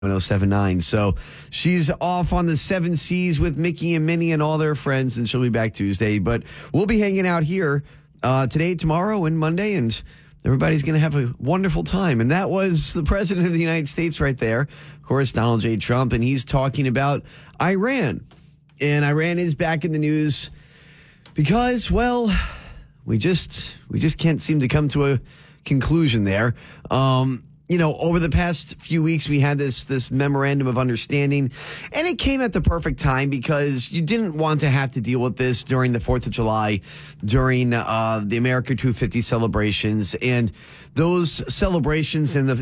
1079. So she's off on the seven seas with Mickey and Minnie and all their friends, and she'll be back Tuesday. But we'll be hanging out here today, tomorrow, and Monday, and everybody's going to have a wonderful time. And that was the President of the United States right there, of course, Donald J. Trump, and he's talking about Iran. And Iran is back in the news because, well, we just can't seem to come to a conclusion there. Over the past few weeks, we had this memorandum of understanding, and it came at the perfect time because you didn't want to have to deal with this during the 4th of July, during the America 250 celebrations, and those celebrations and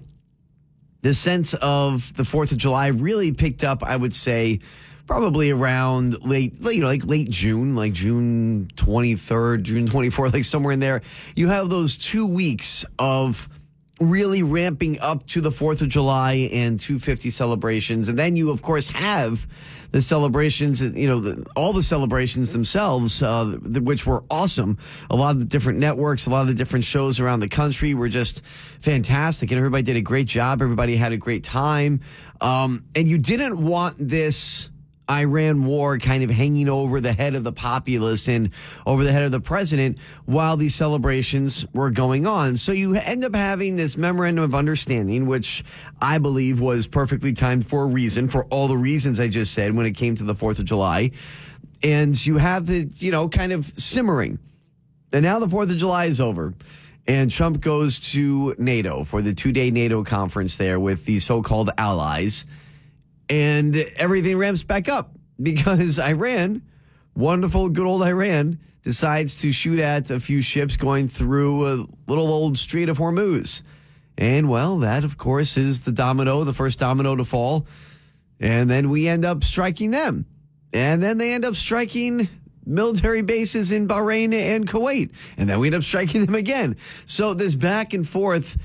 the sense of the 4th of July really picked up, I would say, probably around late June, like June 23rd, June 24th, like somewhere in there. You have those 2 weeks of really ramping up to the 4th of July and 250 celebrations. And then you, of course, have the celebrations, all the celebrations themselves, which were awesome. A lot of the different networks, a lot of the different shows around the country were just fantastic. And everybody did a great job. Everybody had a great time. And you didn't want this Iran war kind of hanging over the head of the populace and over the head of the president while these celebrations were going on. So you end up having this memorandum of understanding, which I believe was perfectly timed for a reason, for all the reasons I just said when it came to the 4th of July. And you have the, kind of simmering. And now the 4th of July is over. And Trump goes to NATO for the 2-day NATO conference there with the so-called allies. And everything ramps back up because Iran, wonderful, good old Iran, decides to shoot at a few ships going through a little old Strait of Hormuz. And, well, that, of course, is the first domino to fall. And then we end up striking them. And then they end up striking military bases in Bahrain and Kuwait. And then we end up striking them again. So this back and forth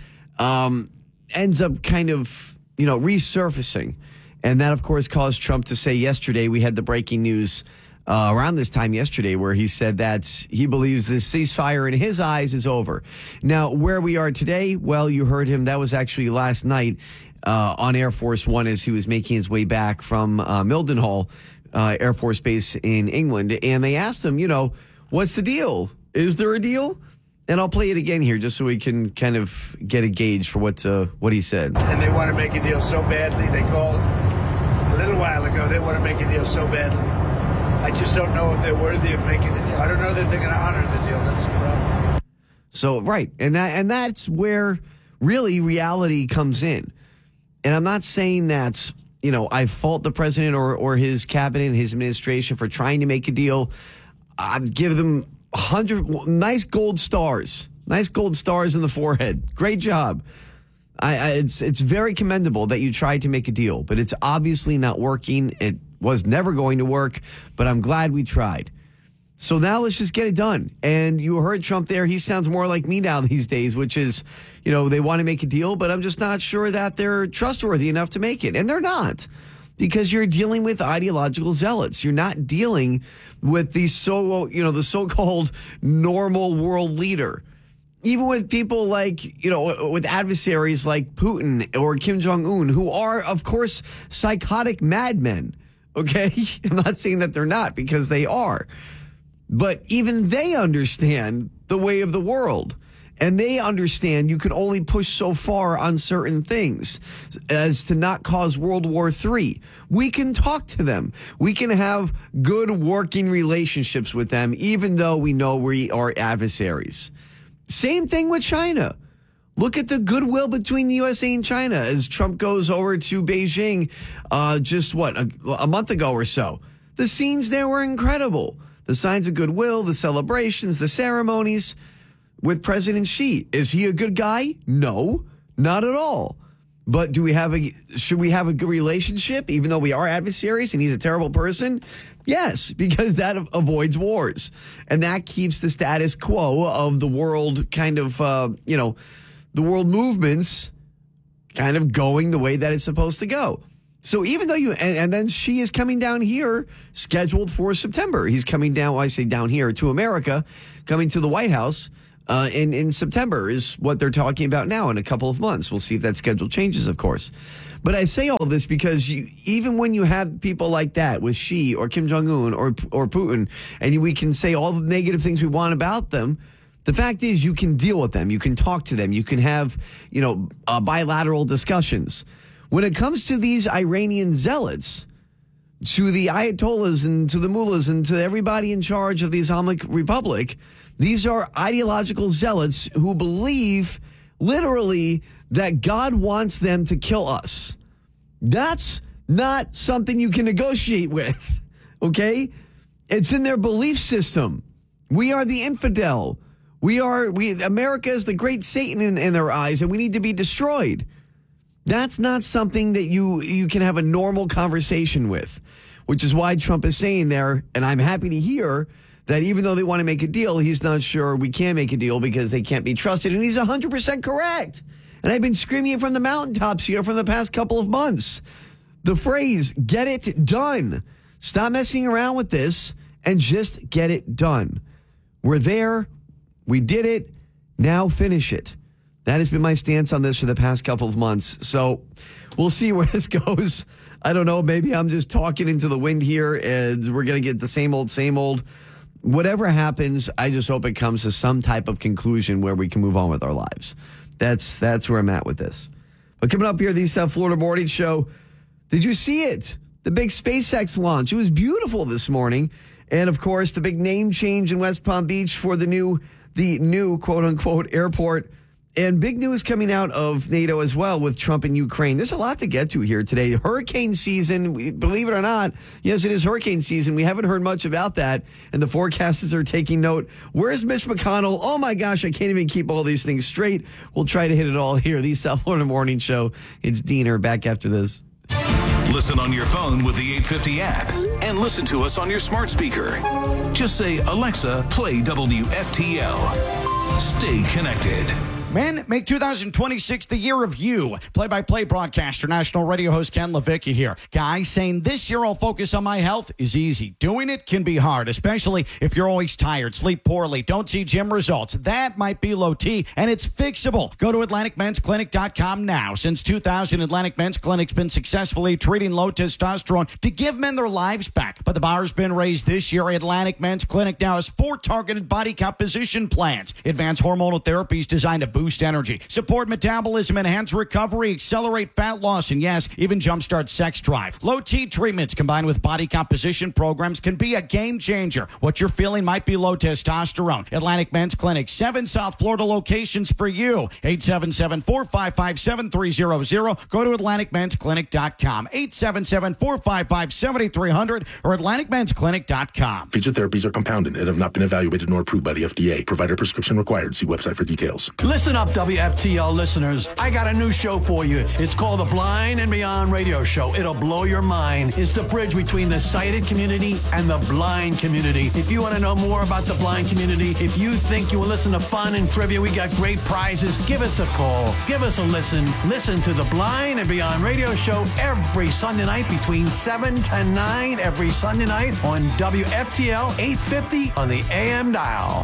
ends up kind of, resurfacing. And that, of course, caused Trump to say yesterday, we had the breaking news around this time yesterday where he said that he believes this ceasefire in his eyes is over. Now, where we are today, well, you heard him. That was actually last night on Air Force One as he was making his way back from Mildenhall Air Force Base in England. And they asked him, what's the deal? Is there a deal? And I'll play it again here just so we can kind of get a gauge for what he said. And they want to make a deal so badly. They called a little while ago. They want to make a deal so badly. I just don't know if they're worthy of making a deal. I don't know that they're going to honor the deal. That's the problem. So, right. And that's where really reality comes in. And I'm not saying that, I fault the president or his cabinet, his administration for trying to make a deal. I'd give them 100 nice gold stars in the forehead. Great job. It's very commendable that you tried to make a deal, but it's obviously not working. It was never going to work, but I'm glad we tried. So now let's just get it done. And you heard Trump there. He sounds more like me now these days, which is, they want to make a deal, but I'm just not sure that they're trustworthy enough to make it. And they're not, because you're dealing with ideological zealots. You're not dealing with the so-called normal world leader. Even with people like, with adversaries like Putin or Kim Jong-un, who are, of course, psychotic madmen. Okay? I'm not saying that they're not, because they are. But even they understand the way of the world. And they understand you can only push so far on certain things as to not cause World War III. We can talk to them. We can have good working relationships with them, even though we know we are adversaries. Same thing with China. Look at the goodwill between the USA and China as Trump goes over to Beijing a month ago or so. The scenes there were incredible. The signs of goodwill, the celebrations, the ceremonies with President Xi. Is he a good guy? No, not at all. But should we have a good relationship, even though we are adversaries and he's a terrible person? Yes, because that avoids wars. And that keeps the status quo of the world kind of, the world movements kind of going the way that it's supposed to go. So even though and then Xi is coming down here, scheduled for September. He's coming down, I say down here, to America, coming to the White House in September is what they're talking about now in a couple of months. We'll see if that schedule changes, of course. But I say all this because even when you have people like that with Xi or Kim Jong-un or Putin, and we can say all the negative things we want about them, the fact is you can deal with them. You can talk to them. You can have, bilateral discussions. When it comes to these Iranian zealots, to the Ayatollahs and to the mullahs and to everybody in charge of the Islamic Republic, these are ideological zealots who believe literally that God wants them to kill us. That's not something you can negotiate with, okay? It's in their belief system. We are the infidel. America is the great Satan in their eyes, and we need to be destroyed. That's not something that you can have a normal conversation with, which is why Trump is saying there, and I'm happy to hear that even though they want to make a deal, he's not sure we can make a deal because they can't be trusted, and he's 100% correct. And I've been screaming it from the mountaintops here for the past couple of months. The phrase, get it done. Stop messing around with this and just get it done. We're there. We did it. Now finish it. That has been my stance on this for the past couple of months. So we'll see where this goes. I don't know. Maybe I'm just talking into the wind here and we're going to get the same old. Whatever happens, I just hope it comes to some type of conclusion where we can move on with our lives. That's where I'm at with this. But coming up here, the South Florida Morning Show, did you see it? The big SpaceX launch. It was beautiful this morning. And, of course, the big name change in West Palm Beach for the new quote-unquote airport. And big news coming out of NATO as well with Trump and Ukraine. There's a lot to get to here today. Hurricane season, believe it or not, yes, it is hurricane season. We haven't heard much about that, and the forecasters are taking note. Where's Mitch McConnell? Oh, my gosh, I can't even keep all these things straight. We'll try to hit it all here. The South Florida Morning Show. It's Diener back after this. Listen on your phone with the 850 app and listen to us on your smart speaker. Just say, Alexa, play WFTL. Stay connected. Men, make 2026 the year of you. Play-by-play broadcaster, national radio host Ken Levicki here. Guys, saying this year I'll focus on my health is easy. Doing it can be hard, especially if you're always tired, sleep poorly, don't see gym results. That might be low T, and it's fixable. Go to AtlanticMen'sClinic.com now. Since 2000, Atlantic Men's Clinic's been successfully treating low testosterone to give men their lives back. But the bar's been raised this year. Atlantic Men's Clinic now has 4 targeted body composition plans. Advanced hormonal therapies designed to boost energy, support metabolism, enhance recovery, accelerate fat loss, and yes, even jumpstart sex drive. Low T treatments combined with body composition programs can be a game changer. What you're feeling might be low testosterone. Atlantic Men's Clinic, 7 South Florida locations for you. 877-455-7300. Go to AtlanticMen'sClinic.com. 877-455-7300 or AtlanticMen'sClinic.com. Featured therapies are compounded and have not been evaluated nor approved by the FDA. Provider prescription required. See website for details. Listen up, WFTL listeners. I got a new show for you. It's called The Blind and Beyond Radio Show. It'll blow your mind. It's the bridge between the sighted community and the blind community. If you want to know more about the blind community, if you think you will listen to fun and trivia, we got great prizes. Give us a call. Give us a listen. Listen to The Blind and Beyond Radio Show every Sunday night between 7 to 9 every Sunday night on WFTL 850 on the AM dial.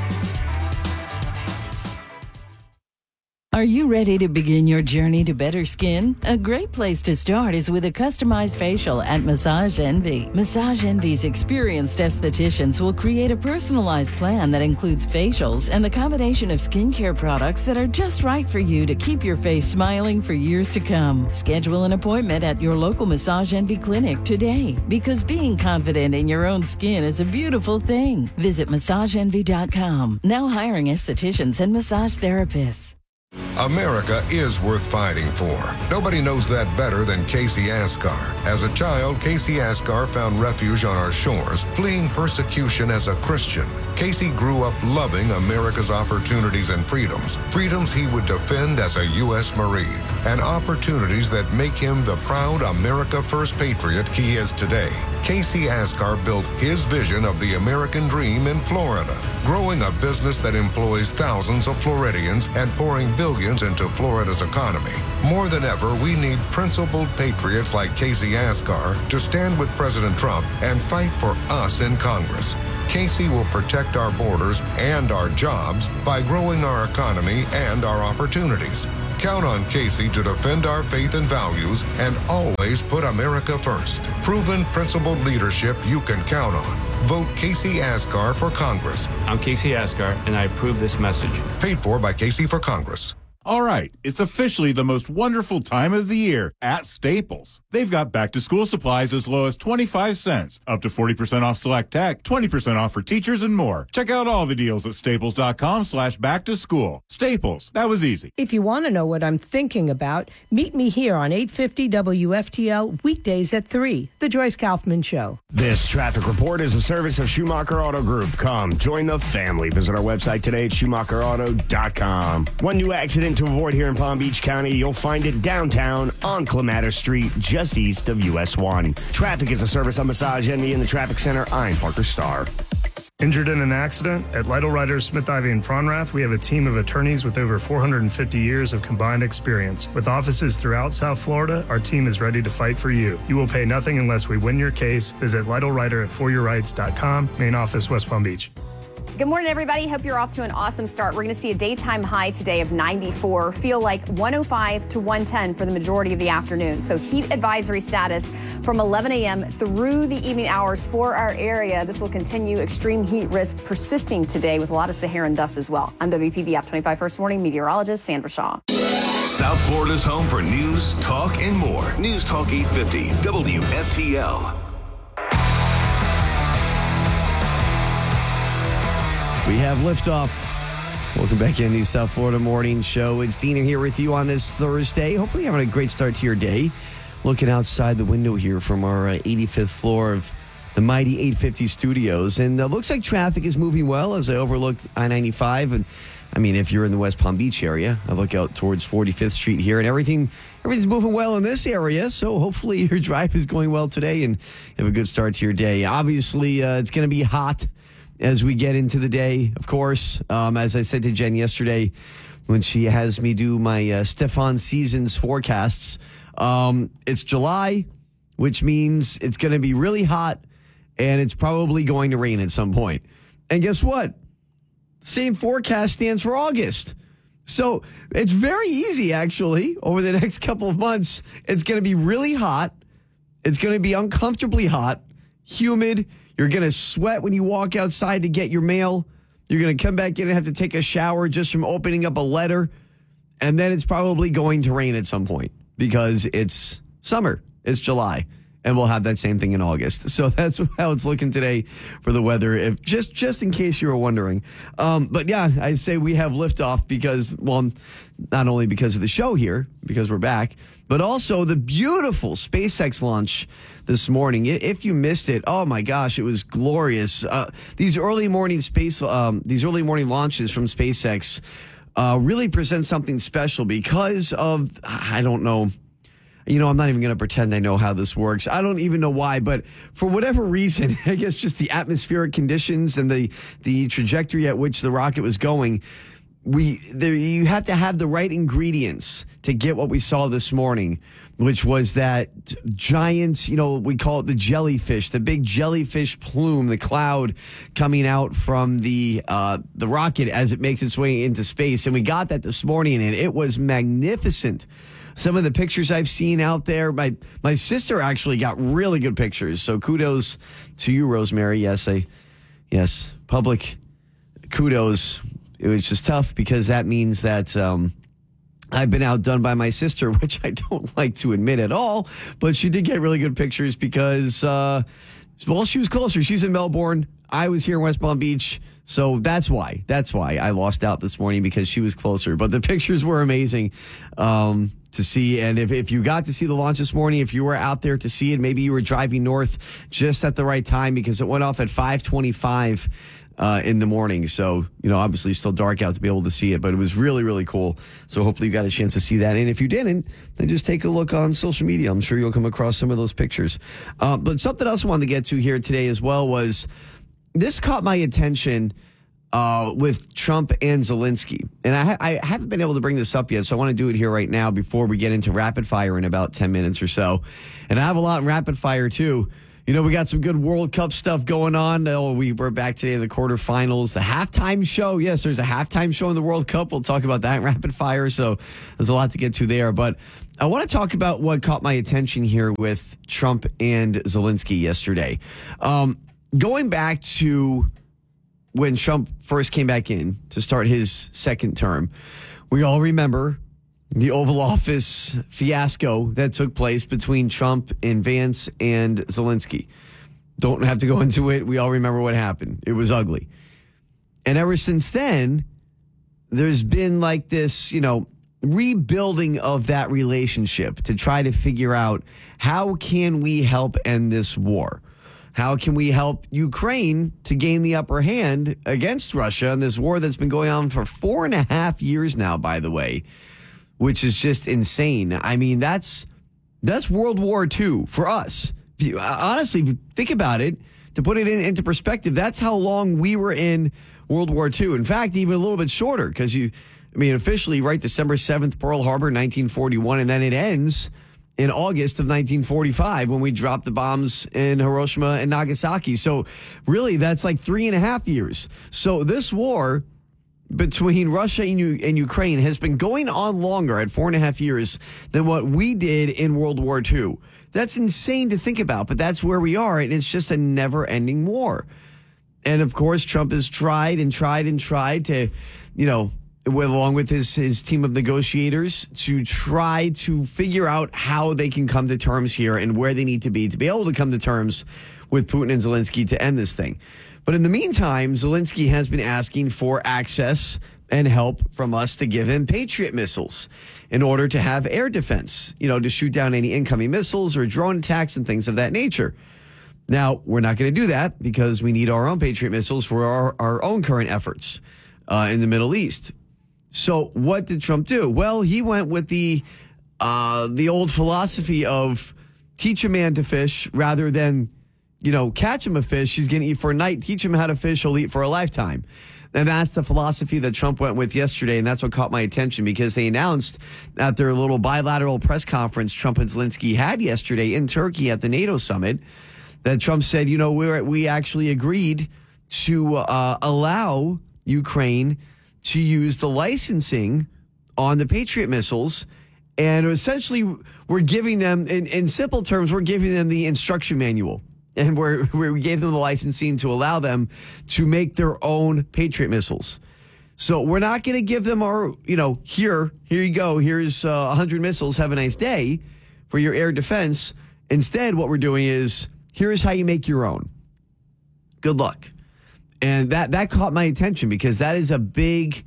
Are you ready to begin your journey to better skin? A great place to start is with a customized facial at Massage Envy. Massage Envy's experienced estheticians will create a personalized plan that includes facials and the combination of skincare products that are just right for you to keep your face smiling for years to come. Schedule an appointment at your local Massage Envy clinic today, because being confident in your own skin is a beautiful thing. Visit MassageEnvy.com. Now hiring estheticians and massage therapists. America is worth fighting for. Nobody knows that better than Casey Asghar. As a child, Casey Asghar found refuge on our shores, fleeing persecution as a Christian. Casey grew up loving America's opportunities and freedoms, freedoms he would defend as a U.S. Marine, and opportunities that make him the proud America First patriot he is today. Casey Asghar built his vision of the American dream in Florida, growing a business that employs thousands of Floridians and pouring billions into Florida's economy. More than ever, we need principled patriots like Casey Asghar to stand with President Trump and fight for us in Congress. Casey will protect our borders and our jobs by growing our economy and our opportunities. Count on Casey to defend our faith and values and always put America first. Proven, principled leadership you can count on. Vote Casey Asgar for Congress. I'm Casey Asgar, and I approve this message. Paid for by Casey for Congress. All right, it's officially the most wonderful time of the year at Staples. They've got back-to-school supplies as low as 25 cents, up to 40% off select tech, 20% off for teachers, and more. Check out all the deals at staples.com/back-to-school. Staples, that was easy. If you want to know what I'm thinking about, meet me here on 850 WFTL, weekdays at 3, The Joyce Kaufman Show. This traffic report is a service of Schumacher Auto Group. Come, join the family. Visit our website today at SchumacherAuto.com. One new accident to avoid here in Palm Beach County. You'll find it downtown on Clematis Street, just east of US 1. Traffic is a service of Massage Envy in the Traffic Center. I'm Parker Starr. Injured in an accident? At Lytle Writers, Smith, Ivy, and Fronrath, we have a team of attorneys with over 450 years of combined experience. With offices throughout South Florida, our team is ready to fight for you. You will pay nothing unless we win your case. Visit Lytle Writer at foryourrights.com. Main office, West Palm Beach. Good morning, everybody. Hope you're off to an awesome start. We're going to see a daytime high today of 94, feel like 105 to 110 for the majority of the afternoon. So heat advisory status from 11 a.m. through the evening hours for our area. This will continue. Extreme heat risk persisting today with a lot of Saharan dust as well. I'm WPB App 25 First Warning meteorologist Sandra Shaw. South Florida's home for news, talk, and more. News Talk 850 WFTL. We have liftoff. Welcome back in the South Florida Morning Show. It's Dina here with you on this Thursday. Hopefully you're having a great start to your day. Looking outside the window here from our 85th floor of the mighty 850 studios. And looks like traffic is moving well as I overlook I-95. And I mean, if you're in the West Palm Beach area, I look out towards 45th Street here and everything's moving well in this area. So hopefully your drive is going well today and you have a good start to your day. Obviously, it's going to be hot as we get into the day, of course. As I said to Jen yesterday when she has me do my Stefan Seasons forecasts, it's July, which means it's going to be really hot and it's probably going to rain at some point. And guess what? Same forecast stands for August. So it's very easy, actually, over the next couple of months. It's going to be really hot. It's going to be uncomfortably hot, humid. You're going to sweat when you walk outside to get your mail. You're going to come back in and have to take a shower just from opening up a letter. And then it's probably going to rain at some point because it's summer. It's July. And we'll have that same thing in August. So that's how it's looking today for the weather, if just in case you were wondering. But yeah, I say we have liftoff because, well, not only because of the show here, because we're back, but also the beautiful SpaceX launch this morning. If you missed it, oh my gosh, it was glorious. These early morning launches from SpaceX really present something special because of, I don't know. You know, I'm not even going to pretend I know how this works. I don't even know why, but for whatever reason, I guess just the atmospheric conditions and the trajectory at which the rocket was going, you have to have the right ingredients to get what we saw this morning, which was that giant, we call it the jellyfish, the big jellyfish plume, the cloud coming out from the rocket as it makes its way into space. And we got that this morning, and it was magnificent. Some of the pictures I've seen out there, my sister actually got really good pictures. So kudos to you, Rosemary. Yes, public kudos. It was just tough because that means that I've been outdone by my sister, which I don't like to admit at all. But she did get really good pictures because, she was closer. She's in Melbourne. I was here in West Palm Beach. So that's why I lost out this morning, because she was closer. But the pictures were amazing to see. And if you got to see the launch this morning, if you were out there to see it, maybe you were driving north just at the right time, because it went off at 5:25 in the morning. So, obviously still dark out to be able to see it, but it was really, really cool. So hopefully you got a chance to see that. And if you didn't, then just take a look on social media. I'm sure you'll come across some of those pictures. But something else I wanted to get to here today as well was, this caught my attention with Trump and Zelensky. And I haven't been able to bring this up yet, so I want to do it here right now before we get into rapid fire in about 10 minutes or so. And I have a lot in rapid fire, too. You know, we got some good World Cup stuff going on. We're back today in the quarterfinals. The halftime show. Yes, there's a halftime show in the World Cup. We'll talk about that in rapid fire. So there's a lot to get to there. But I want to talk about what caught my attention here with Trump and Zelensky yesterday. Going back to when Trump first came back in to start his second term, we all remember the Oval Office fiasco that took place between Trump and Vance and Zelensky. Don't have to go into it. We all remember what happened. It was ugly. And ever since then, there's been like this, rebuilding of that relationship to try to figure out how can we help end this war? How can we help Ukraine to gain the upper hand against Russia in this war that's been going on for 4.5 years now, by the way, which is just insane. I mean, that's World War II for us. Honestly, if you think about it, to put it into perspective, that's how long we were in World War II. In fact, even a little bit shorter, because officially, right, December 7th, Pearl Harbor, 1941, and then it ends in August of 1945 when we dropped the bombs in Hiroshima and Nagasaki. So really, that's like 3.5 years. So this war between Russia and Ukraine has been going on longer at 4.5 years than what we did in World War II. That's insane to think about, but that's where we are, and it's just a never-ending war. And, of course, Trump has tried to, along with his team of negotiators, to try to figure out how they can come to terms here and where they need to be able to come to terms with Putin and Zelensky to end this thing. But in the meantime, Zelensky has been asking for access and help from us to give him Patriot missiles in order to have air defense, to shoot down any incoming missiles or drone attacks and things of that nature. Now, we're not going to do that because we need our own Patriot missiles for our own current efforts in the Middle East. So what did Trump do? Well, he went with the old philosophy of teach a man to fish rather than catch him a fish, he's going to eat for a night. Teach him how to fish, he'll eat for a lifetime. And that's the philosophy that Trump went with yesterday, and that's what caught my attention because they announced at their little bilateral press conference Trump and Zelensky had yesterday in Turkey at the NATO summit that Trump said, we actually agreed to allow Ukraine to use the licensing on the Patriot missiles, and essentially we're giving them, in simple terms, we're giving them the instruction manual. And we gave them the licensing to allow them to make their own Patriot missiles. So we're not going to give them our, here you go. Here's 100 missiles. Have a nice day for your air defense. Instead, what we're doing is here's how you make your own. Good luck. And that caught my attention because that is a big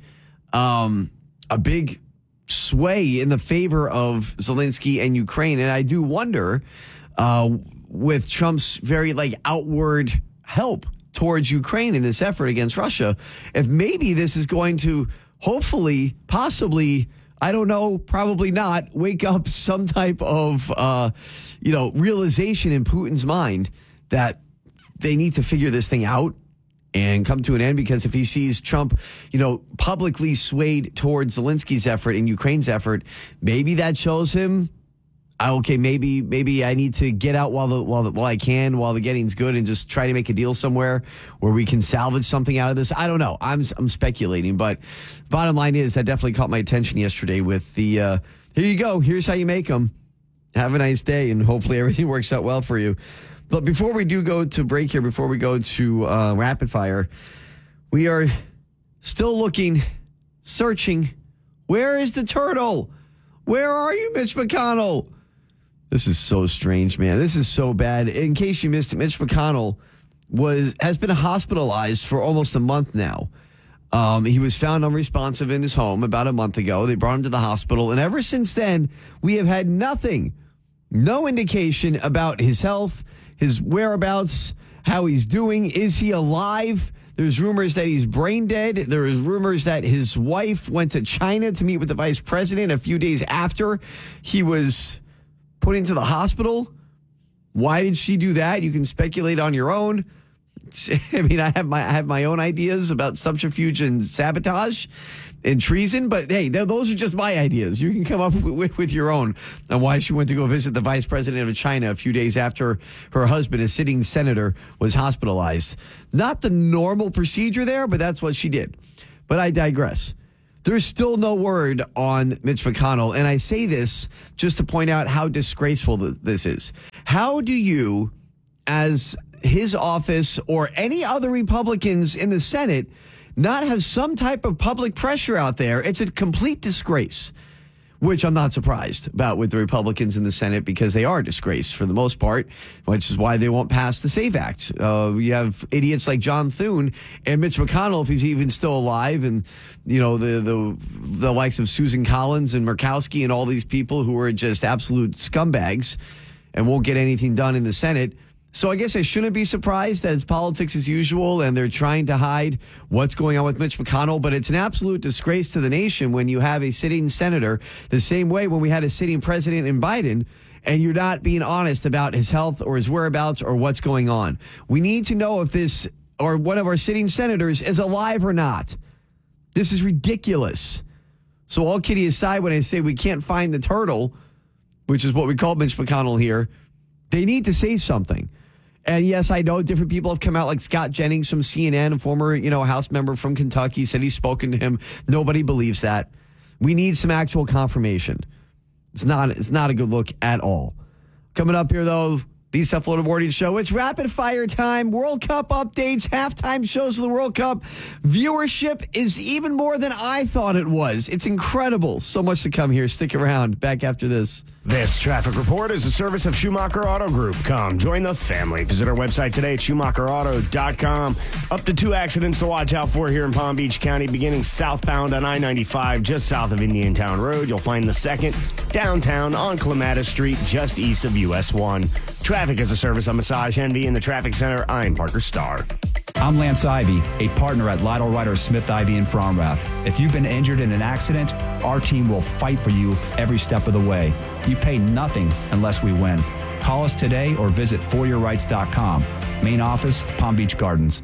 sway in the favor of Zelensky and Ukraine. And I do wonder, with Trump's very outward help towards Ukraine in this effort against Russia, if maybe this is going to hopefully, possibly, I don't know, probably not, wake up some type of, realization in Putin's mind that they need to figure this thing out and come to an end, because if he sees Trump, publicly swayed towards Zelensky's effort and Ukraine's effort, maybe that shows him, okay, maybe I need to get out while I can, while the getting's good, and just try to make a deal somewhere where we can salvage something out of this. I don't know. I'm speculating, but bottom line is that definitely caught my attention yesterday with the, here you go. Here's how you make them. Have a nice day, and hopefully everything works out well for you. But before we do go to break here, before we go to rapid fire, we are still looking, searching. Where is the turtle? Where are you, Mitch McConnell? This is so strange, man. This is so bad. In case you missed it, Mitch McConnell has been hospitalized for almost a month now. He was found unresponsive in his home about a month ago. They brought him to the hospital, and ever since then, we have had nothing, no indication about his health, his whereabouts, how he's doing. Is he alive? There's rumors that he's brain dead. There is rumors that his wife went to China to meet with the vice president a few days after he was put into the hospital. Why did she do that? You can speculate on your own. I mean, I have my own ideas about subterfuge and sabotage and treason, but hey, those are just my ideas. You can come up with your own on why she went to go visit the vice president of China a few days after her husband, a sitting senator, was hospitalized. Not the normal procedure there, but that's what she did. But I digress. There's still no word on Mitch McConnell, and I say this just to point out how disgraceful this is. How do you, as his office or any other Republicans in the Senate, not have some type of public pressure out there? It's a complete disgrace, which I'm not surprised about with the Republicans in the Senate, because they are a disgrace for the most part, which is why they won't pass the SAFE Act. You have idiots like John Thune and Mitch McConnell, if he's even still alive, and the likes of Susan Collins and Murkowski and all these people who are just absolute scumbags and won't get anything done in the Senate. So I guess I shouldn't be surprised that it's politics as usual and they're trying to hide what's going on with Mitch McConnell. But it's an absolute disgrace to the nation when you have a sitting senator, the same way when we had a sitting president in Biden, and you're not being honest about his health or his whereabouts or what's going on. We need to know if this or one of our sitting senators is alive or not. This is ridiculous. So all kidding aside, when I say we can't find the turtle, which is what we call Mitch McConnell here, they need to say something. And yes, I know different people have come out, like Scott Jennings from CNN, a former, House member from Kentucky, said he's spoken to him. Nobody believes that. We need some actual confirmation. It's not a good look at all. Coming up here, though, the South Florida Morning Show. It's rapid fire time. World Cup updates, halftime shows of the World Cup. Viewership is even more than I thought it was. It's incredible. So much to come here. Stick around. Back after this. This traffic report is a service of Schumacher Auto Group. Come join the family. Visit our website today at SchumacherAuto.com. Up to 2 accidents to watch out for here in Palm Beach County, beginning southbound on I-95, just south of Indiantown Road. You'll find the second downtown on Clematis Street, just east of US 1. Traffic is a service of Massage Envy in the Traffic Center. I'm Parker Starr. I'm Lance Ivy, a partner at Lytle Ryder Smith Ivy in Fromrath. If you've been injured in an accident, our team will fight for you every step of the way. You pay nothing unless we win. Call us today or visit foryourrights.com. Main office, Palm Beach Gardens.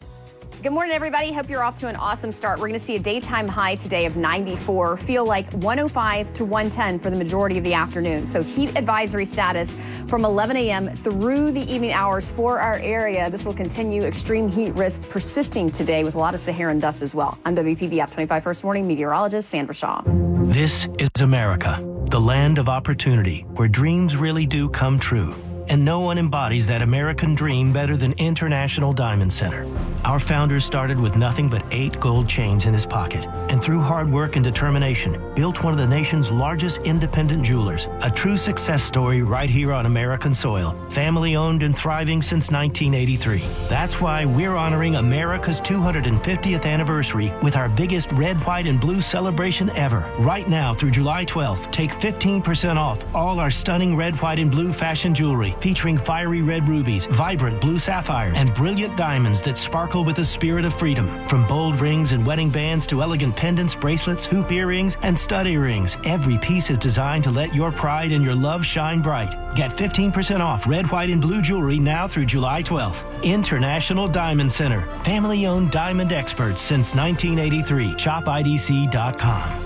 Good morning, everybody. Hope you're off to an awesome start. We're going to see a daytime high today of 94, feel like 105 to 110 for the majority of the afternoon. So heat advisory status from 11 a.m. through the evening hours for our area. This will continue. Extreme heat risk persisting today with a lot of Saharan dust as well. I'm WPB App 25 First Morning meteorologist Sandra Shaw. This is America, the land of opportunity, where dreams really do come true. And no one embodies that American dream better than International Diamond Center. Our founder started with nothing but 8 gold chains in his pocket, and through hard work and determination, built one of the nation's largest independent jewelers. A true success story right here on American soil. Family owned and thriving since 1983. That's why we're honoring America's 250th anniversary with our biggest red, white, and blue celebration ever. Right now through July 12th, take 15% off all our stunning red, white, and blue fashion jewelry, featuring fiery red rubies, vibrant blue sapphires, and brilliant diamonds that sparkle with the spirit of freedom. From bold rings and wedding bands to elegant pendants, bracelets, hoop earrings, and stud earrings, every piece is designed to let your pride and your love shine bright. Get 15% off red, white, and blue jewelry now through July 12th. International Diamond Center, family-owned diamond experts since 1983. ShopIDC.com.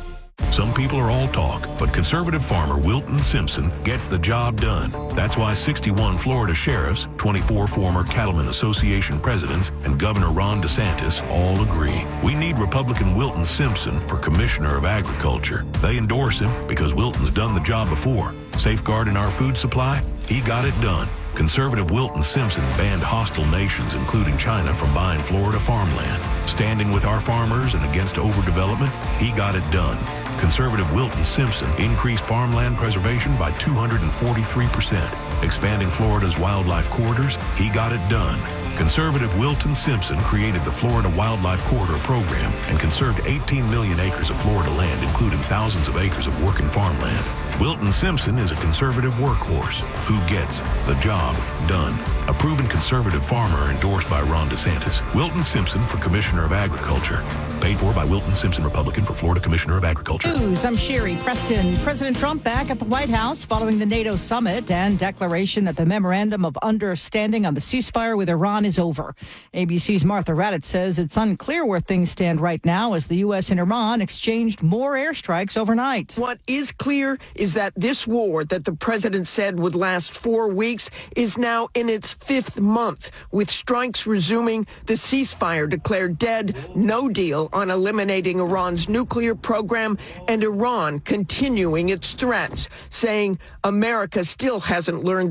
Some people are all talk, but conservative farmer Wilton Simpson gets the job done. That's why 61 Florida sheriffs, 24 former Cattlemen Association presidents, and Governor Ron DeSantis all agree. We need Republican Wilton Simpson for Commissioner of Agriculture. They endorse him because Wilton's done the job before. Safeguarding our food supply, he got it done. Conservative Wilton Simpson banned hostile nations, including China, from buying Florida farmland. Standing with our farmers and against overdevelopment, he got it done. Conservative Wilton Simpson increased farmland preservation by 243%. Expanding Florida's wildlife corridors, he got it done. Conservative Wilton Simpson created the Florida Wildlife Corridor Program and conserved 18 million acres of Florida land, including thousands of acres of working farmland. Wilton Simpson is a conservative workhorse who gets the job done. A proven conservative farmer endorsed by Ron DeSantis. Wilton Simpson for Commissioner of Agriculture. Paid for by Wilton Simpson, Republican, for Florida Commissioner of Agriculture. News, I'm Sherry Preston. President Trump back at the White House following the NATO summit and declaration that the memorandum of understanding on the ceasefire with Iran is over. ABC's Martha Raddatz says it's unclear where things stand right now as the U.S. and Iran exchanged more airstrikes overnight. What is clear is that this war that the president said would last 4 weeks is now in its 5th month, with strikes resuming, the ceasefire declared dead, no deal on eliminating Iran's nuclear program, and Iran continuing its threats, saying America still hasn't learned